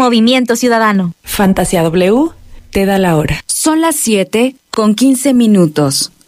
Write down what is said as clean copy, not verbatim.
Movimiento Ciudadano. Fantasía W te da la hora. Son las 7:15.